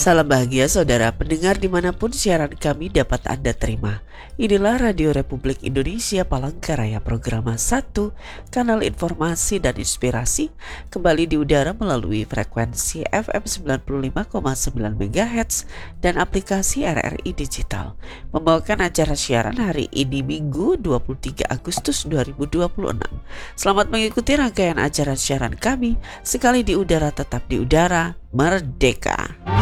Salam bahagia saudara pendengar dimanapun siaran kami dapat Anda terima. Inilah Radio Republik Indonesia Palangkaraya Programa 1, kanal informasi dan inspirasi, kembali di udara melalui frekuensi FM 95,9 MHz dan aplikasi RRI Digital. Membawakan acara siaran hari ini Minggu 23 Agustus 2026. Selamat mengikuti rangkaian acara siaran kami, sekali di udara tetap di udara, merdeka.